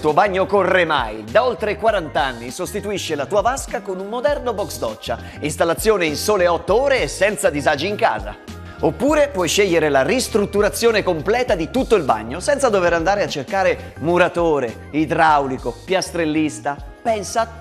tuo bagno corre mai. Da oltre 40 anni sostituisce la tua vasca con un moderno box doccia. Installazione in sole 8 ore e senza disagi in casa. Oppure puoi scegliere la ristrutturazione completa di tutto il bagno senza dover andare a cercare muratore, idraulico, piastrellista. Pensa a